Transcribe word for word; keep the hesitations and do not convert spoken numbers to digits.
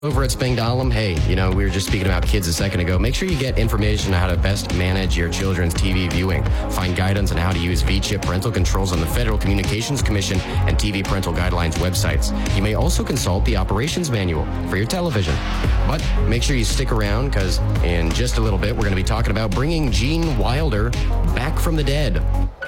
Over at Spangdahlem, hey, you know, we were just speaking about kids a second ago. Make sure you get information on how to best manage your children's T V viewing. Find guidance on how to use V-chip parental controls on the Federal Communications Commission and T V Parental Guidelines websites. You may also consult the operations manual for your television. But make sure you stick around, because in just a little bit, we're going to be talking about bringing Gene Wilder back from the dead.